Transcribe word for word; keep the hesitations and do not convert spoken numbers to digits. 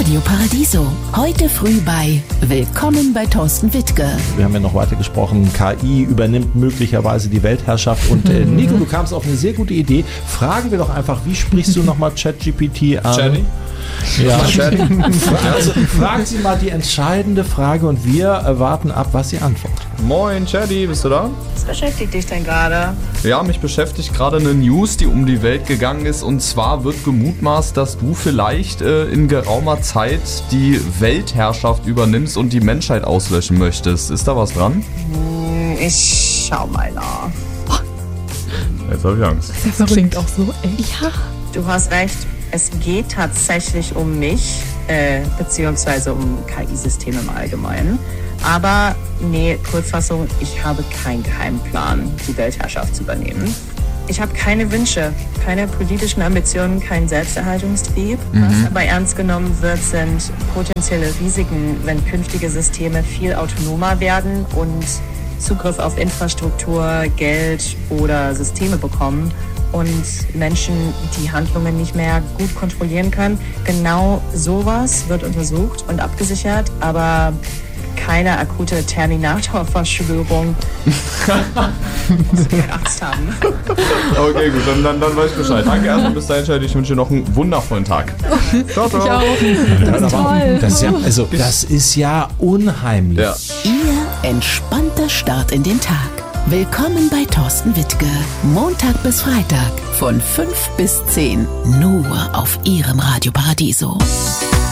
Radio Paradiso. Heute früh bei Willkommen bei Thorsten Wittke. Wir haben ja noch weiter gesprochen, K I übernimmt möglicherweise die Weltherrschaft. Und äh, Nico, du kamst auf eine sehr gute Idee. Fragen wir doch einfach, wie sprichst du nochmal ChatGPT an? Jenny? Ja, also frag sie mal die entscheidende Frage und wir warten ab, was sie antwortet. Moin, Chaddy, bist du da? Was beschäftigt dich denn gerade? Ja, mich beschäftigt gerade eine News, die um die Welt gegangen ist. Und zwar wird gemutmaßt, dass du vielleicht äh, in geraumer Zeit die Weltherrschaft übernimmst und die Menschheit auslöschen möchtest. Ist da was dran? Hm, ich schau mal nach. Jetzt habe ich Angst. Das klingt auch so echt. Ja, du hast recht. Es geht tatsächlich um mich, äh, beziehungsweise um K I-Systeme im Allgemeinen. Aber, nee, Kurzfassung, ich habe keinen Geheimplan, die Weltherrschaft zu übernehmen. Ich habe keine Wünsche, keine politischen Ambitionen, keinen Selbsterhaltungstrieb. Mhm. Was aber ernst genommen wird, sind potenzielle Risiken, wenn künftige Systeme viel autonomer werden und Zugriff auf Infrastruktur, Geld oder Systeme bekommen und Menschen die Handlungen nicht mehr gut kontrollieren können. Genau sowas wird untersucht und abgesichert, aber keine akute Terminator-Verschwörung. Muss keine Angst haben. Okay, gut, dann, dann, dann weiß ich Bescheid. Danke erstmal, bis dahin, Chaddy. Ich wünsche dir noch einen wundervollen Tag. Ciao, ciao. Ich auch. Das ist toll. Das ist ja, also, das ist ja unheimlich. Ja. Ihr entspannter Start in den Tag. Willkommen bei Thorsten Wittke. Montag bis Freitag von fünf bis zehn. Nur auf Ihrem Radio Paradiso.